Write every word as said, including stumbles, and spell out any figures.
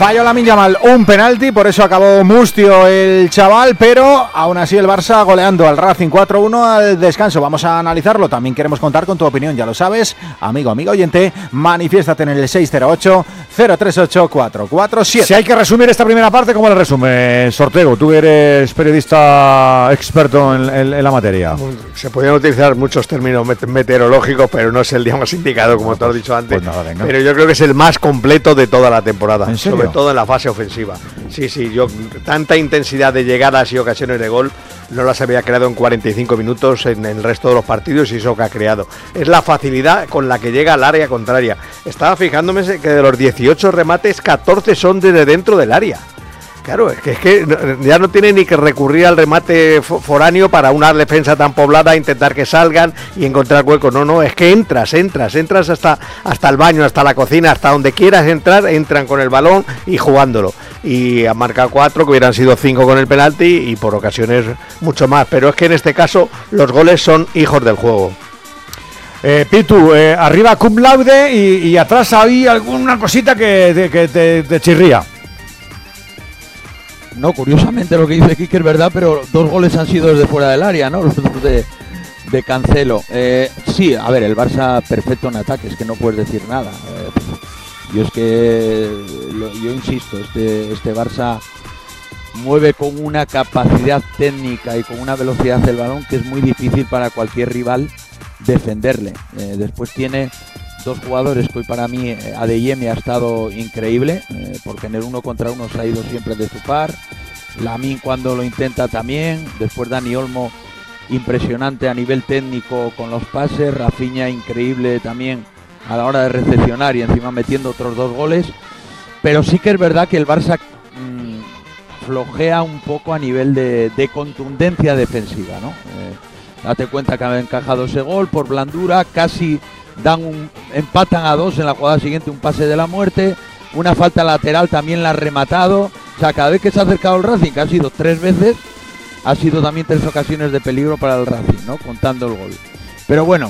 Falló Lamine Yamal un penalti, por eso acabó mustio el chaval, pero aún así el Barça goleando al Racing cuatro uno al descanso. Vamos a analizarlo, también queremos contar con tu opinión, ya lo sabes, amigo, amigo oyente, manifiéstate en el seis cero ocho, cero tres ocho, cuatro cuatro siete. Si hay que resumir esta primera parte, ¿cómo la resume, Sortego? Tú eres periodista experto en, en, en la materia. Se podrían utilizar muchos términos met- meteorológicos, pero no es el día más indicado, como te lo he dicho antes. Pues nada, venga. Pero yo creo que es el más completo de toda la temporada, ¿En serio? sobre todo en la fase ofensiva. Sí, sí, yo tanta intensidad de llegadas y ocasiones de gol no las había creado en cuarenta y cinco minutos en el resto de los partidos, y eso que ha creado. Es la facilidad con la que llega al área contraria. Estaba fijándome que de los dieciocho remates, catorce son desde dentro del área. Claro, es que, es que ya no tiene ni que recurrir al remate foráneo para una defensa tan poblada, intentar que salgan y encontrar huecos. No, no, es que entras, entras, entras hasta, hasta el baño, hasta la cocina, hasta donde quieras entrar, entran con el balón y jugándolo. Y han marcado cuatro, que hubieran sido cinco con el penalti, y por ocasiones mucho más. Pero es que en este caso los goles son hijos del juego. Eh, Pitu, eh, arriba cum laude y, y atrás hay alguna cosita que, de, que te, te chirría. No, curiosamente lo que dice Quique es verdad, pero dos goles han sido desde fuera del área, ¿no? Los dos de, de Cancelo. Eh, sí, a ver, el Barça perfecto en ataque, es que no puedes decir nada. Eh, yo es que, lo, yo insisto, este, este Barça mueve con una capacidad técnica y con una velocidad del balón que es muy difícil para cualquier rival defenderle. Eh, después tiene dos jugadores que hoy para mí, eh, Adeyemi ha estado increíble, eh, porque en el uno contra uno se ha ido siempre de su par. Lamine cuando lo intenta también. Después Dani Olmo, impresionante a nivel técnico con los pases. Rafinha increíble también a la hora de recepcionar y encima metiendo otros dos goles. Pero sí que es verdad que el Barça mmm, flojea un poco a nivel de, de contundencia defensiva, ¿no? Eh, date cuenta que han encajado ese gol por blandura, casi dan un, empatan a dos en la jugada siguiente, un pase de la muerte, una falta lateral también la ha rematado. O sea, cada vez que se ha acercado el Racing, que ha sido tres veces, ha sido también tres ocasiones de peligro para el Racing, ¿no? Contando el gol. Pero bueno,